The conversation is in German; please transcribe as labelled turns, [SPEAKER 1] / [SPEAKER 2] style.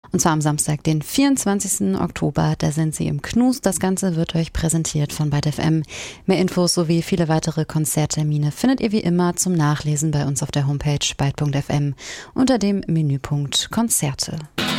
[SPEAKER 1] Und zwar am Samstag, den 24. Oktober, da sind sie im Knus. Das Ganze wird euch präsentiert von Byte FM. Mehr Infos sowie viele weitere Konzerttermine findet ihr wie immer zum Nachlesen bei uns auf der Homepage byte.fm unter dem Menüpunkt Konzerte.